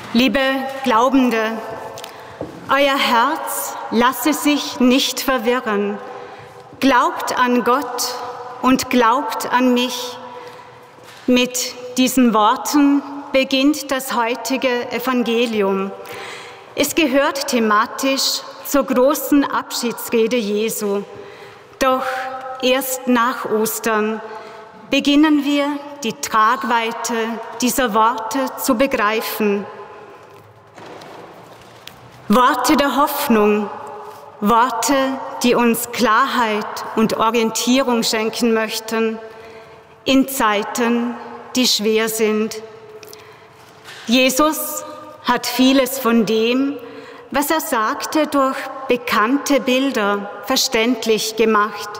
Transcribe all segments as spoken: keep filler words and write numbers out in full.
Liebe Glaubende, euer Herz lasse sich nicht verwirren. Glaubt an Gott und glaubt an mich. Mit diesen Worten beginnt das heutige Evangelium. Es gehört thematisch zur großen Abschiedsrede Jesu. Doch erst nach Ostern beginnen wir, die Tragweite dieser Worte zu begreifen. Worte der Hoffnung, Worte, die uns Klarheit und Orientierung schenken möchten in Zeiten, die schwer sind. Jesus hat vieles von dem, was er sagte, durch bekannte Bilder verständlich gemacht.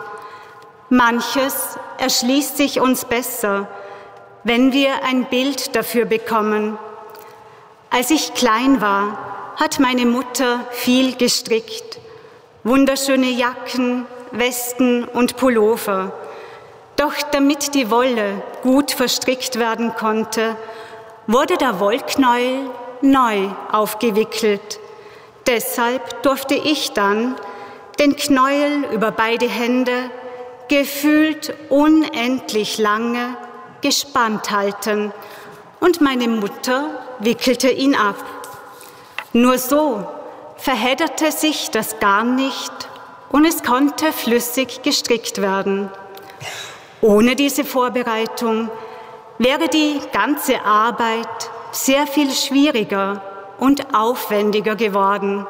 Manches erschließt sich uns besser, wenn wir ein Bild dafür bekommen. Als ich klein war, hat meine Mutter viel gestrickt. Wunderschöne Jacken, Westen und Pullover. Doch damit die Wolle gut verstrickt werden konnte, wurde der Wollknäuel neu aufgewickelt. Deshalb durfte ich dann den Knäuel über beide Hände gefühlt unendlich lange gespannt halten und meine Mutter wickelte ihn ab. Nur so verhedderte sich das Garn nicht und es konnte flüssig gestrickt werden. Ohne diese Vorbereitung wäre die ganze Arbeit sehr viel schwieriger und aufwendiger geworden.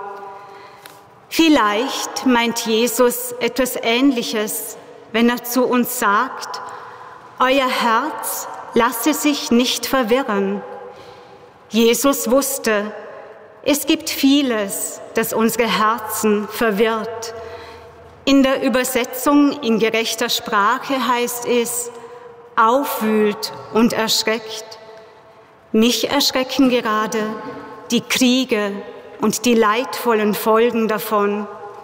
Vielleicht meint Jesus etwas Ähnliches, wenn er zu uns sagt, euer Herz lasse sich nicht verwirren. Jesus wusste, es gibt vieles, das unsere Herzen verwirrt. In der Übersetzung in gerechter Sprache heißt es, aufwühlt und erschreckt. Mich erschrecken gerade die Kriege und die leidvollen Folgen davon.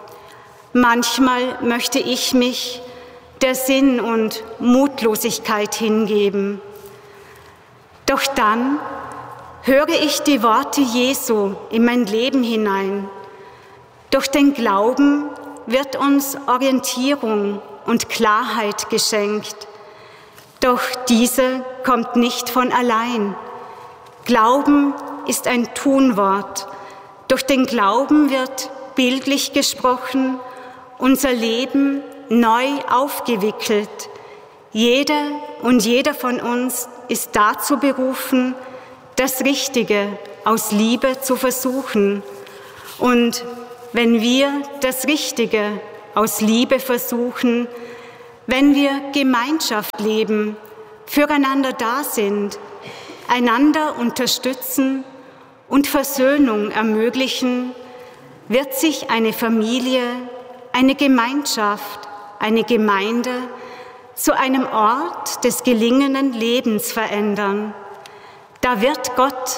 Manchmal möchte ich mich der Sinn und Mutlosigkeit hingeben. Doch dann höre ich die Worte Jesu in mein Leben hinein. Durch den Glauben wird uns Orientierung und Klarheit geschenkt. Doch diese kommt nicht von allein. Glauben ist ein Tunwort. Durch den Glauben wird bildlich gesprochen unser Leben neu aufgewickelt. Jede und jeder von uns ist dazu berufen, das Richtige aus Liebe zu versuchen. Und wenn wir das Richtige aus Liebe versuchen, wenn wir Gemeinschaft leben, füreinander da sind, einander unterstützen und Versöhnung ermöglichen, wird sich eine Familie, eine Gemeinschaft, eine Gemeinde zu einem Ort des gelingenden Lebens verändern. Da wird Gott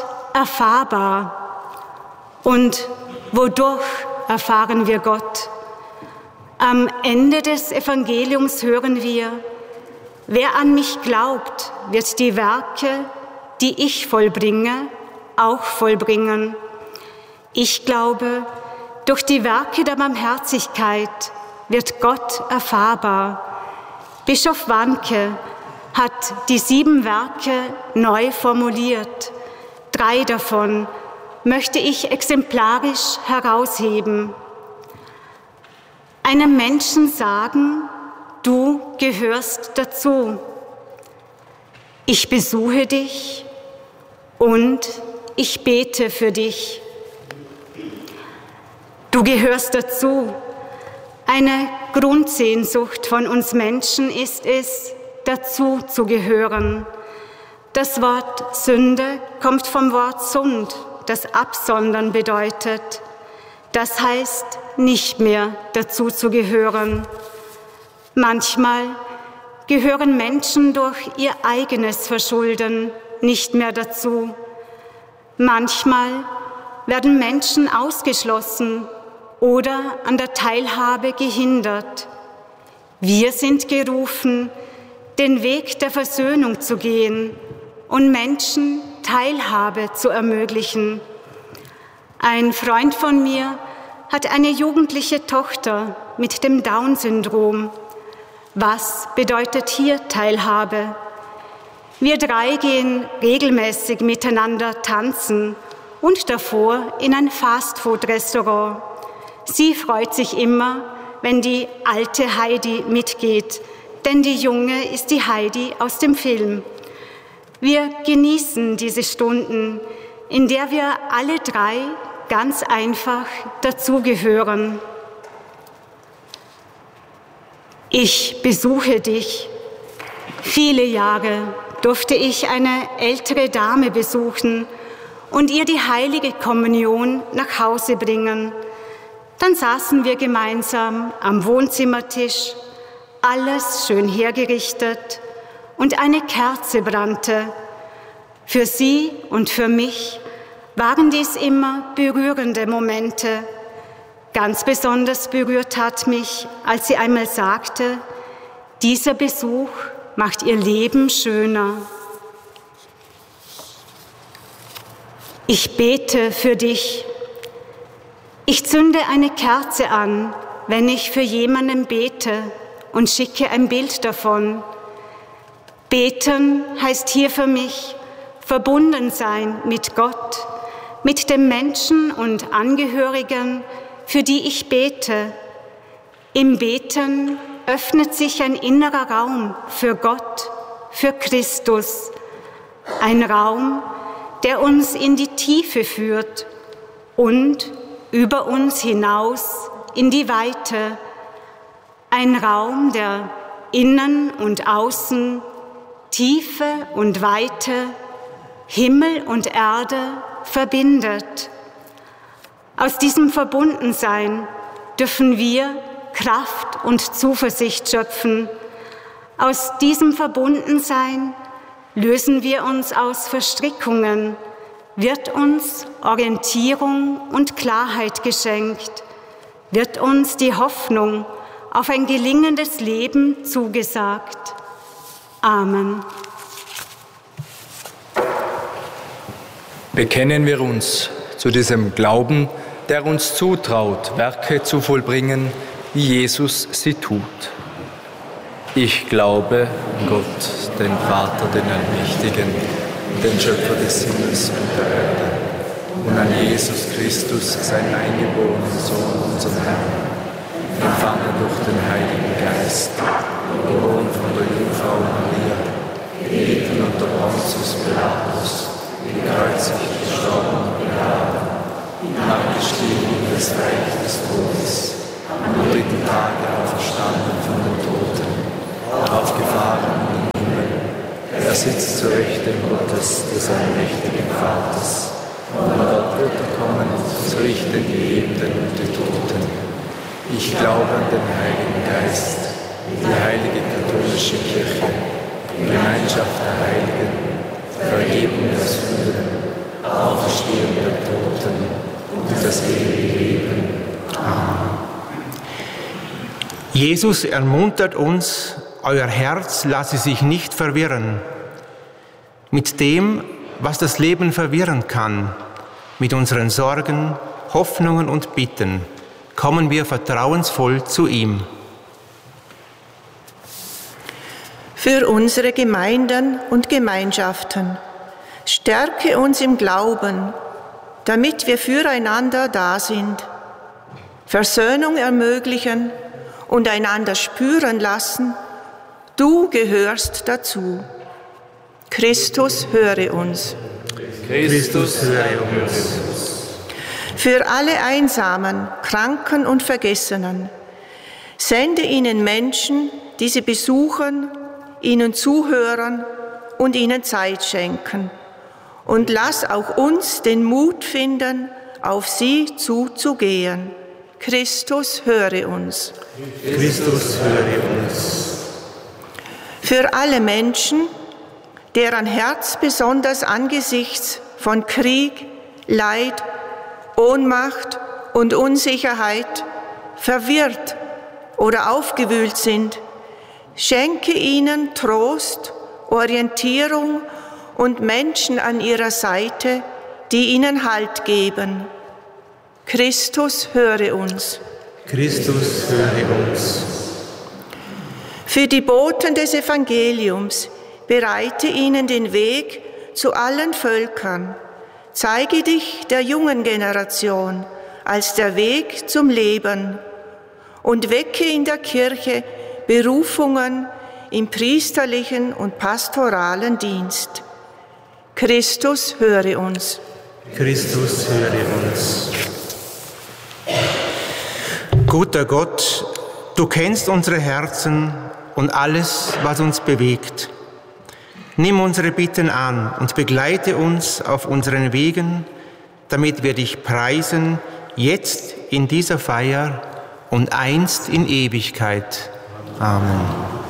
erfahrbar. Und wodurch erfahren wir Gott? Am Ende des Evangeliums hören wir, wer an mich glaubt, wird die Werke, die ich vollbringe, auch vollbringen. Ich glaube, durch die Werke der Barmherzigkeit wird Gott erfahrbar. Bischof Warnke hat die sieben Werke neu formuliert. Drei davon möchte ich exemplarisch herausheben. Einem Menschen sagen, du gehörst dazu. Ich besuche dich und ich bete für dich. Du gehörst dazu. Eine Grundsehnsucht von uns Menschen ist es, dazu zu gehören. Das Wort Sünde kommt vom Wort Sund, das absondern bedeutet. Das heißt, nicht mehr dazu zu gehören. Manchmal gehören Menschen durch ihr eigenes Verschulden nicht mehr dazu. Manchmal werden Menschen ausgeschlossen oder an der Teilhabe gehindert. Wir sind gerufen, den Weg der Versöhnung zu gehen und Menschen Teilhabe zu ermöglichen. Ein Freund von mir hat eine jugendliche Tochter mit dem Down-Syndrom. Was bedeutet hier Teilhabe? Wir drei gehen regelmäßig miteinander tanzen und davor in ein Fastfood-Restaurant. Sie freut sich immer, wenn die alte Heidi mitgeht, denn die Junge ist die Heidi aus dem Film. Wir genießen diese Stunden, in der wir alle drei ganz einfach dazugehören. Ich besuche dich. Viele Jahre durfte ich eine ältere Dame besuchen und ihr die heilige Kommunion nach Hause bringen. Dann saßen wir gemeinsam am Wohnzimmertisch, alles schön hergerichtet und eine Kerze brannte. Für sie und für mich waren dies immer berührende Momente. Ganz besonders berührt hat mich, als sie einmal sagte, dieser Besuch macht ihr Leben schöner. Ich bete für dich. Ich zünde eine Kerze an, wenn ich für jemanden bete und schicke ein Bild davon. Beten heißt hier für mich verbunden sein mit Gott, mit dem Menschen und Angehörigen, für die ich bete. Im Beten öffnet sich ein innerer Raum für Gott, für Christus. Ein Raum, der uns in die Tiefe führt und über uns hinaus in die Weite. Ein Raum, der innen und außen, Tiefe und Weite, Himmel und Erde verbindet. Aus diesem Verbundensein dürfen wir Kraft und Zuversicht schöpfen. Aus diesem Verbundensein lösen wir uns aus Verstrickungen, wird uns Orientierung und Klarheit geschenkt, wird uns die Hoffnung auf ein gelingendes Leben zugesagt. Amen. Bekennen wir uns zu diesem Glauben, der uns zutraut, Werke zu vollbringen, wie Jesus sie tut. Ich glaube an Gott, den Vater, den Allmächtigen, den Schöpfer des Himmels und der Erde, und an Jesus Christus, seinen eingeborenen Sohn, unseren Herrn, empfangen durch den Heiligen Geist, geboren von der Jungfrau Maria, gelitten unter Pontius Pilatus, gekreuzigt, gestorben und begraben, abgestiegen in das Reich des Todes, am dritten Tage auferstanden von den Toten, aufgefahren in den Himmel. Er sitzt zur Rechten Gottes, des allmächtigen Vaters, und dort wird er kommen, zu richten die Lebenden und die Toten. Ich glaube an den Heiligen Geist, die heilige katholische Kirche, die Gemeinschaft der Heiligen, Vergebung der Sünden, Auferstehung der Toten und das ewige Leben. Amen. Jesus ermuntert uns, euer Herz lasse sich nicht verwirren. Mit dem, was das Leben verwirren kann, mit unseren Sorgen, Hoffnungen und Bitten, kommen wir vertrauensvoll zu ihm. Für unsere Gemeinden und Gemeinschaften stärke uns im Glauben, damit wir füreinander da sind, Versöhnung ermöglichen und einander spüren lassen, du gehörst dazu. Christus, höre uns. Christus, höre uns. Für alle Einsamen, Kranken und Vergessenen, sende ihnen Menschen, die sie besuchen, ihnen zuhören und ihnen Zeit schenken. Und lass auch uns den Mut finden, auf sie zuzugehen. Christus, höre uns. Christus, höre uns. Für alle Menschen, deren Herz besonders angesichts von Krieg, Leid, Ohnmacht und Unsicherheit verwirrt oder aufgewühlt sind, schenke ihnen Trost, Orientierung und Menschen an ihrer Seite, die ihnen Halt geben. Christus, höre uns. Christus, höre uns. Für die Boten des Evangeliums bereite ihnen den Weg zu allen Völkern. Zeige dich der jungen Generation als der Weg zum Leben und wecke in der Kirche Berufungen im priesterlichen und pastoralen Dienst. Christus, höre uns. Christus, höre uns. Guter Gott, du kennst unsere Herzen und alles, was uns bewegt. Nimm unsere Bitten an und begleite uns auf unseren Wegen, damit wir dich preisen, jetzt in dieser Feier und einst in Ewigkeit. Amen.